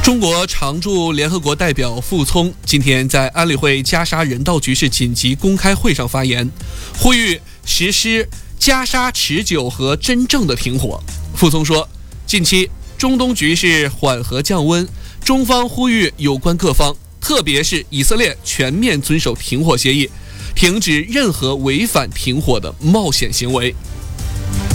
中国常驻联合国代表傅聪今天在安理会加沙人道局势紧急公开会上发言，呼吁实施加沙持久和真正的停火。傅聪说，近期中东局势缓和降温，中方呼吁有关各方，特别是以色列全面遵守停火协议，停止任何违反停火的冒险行为。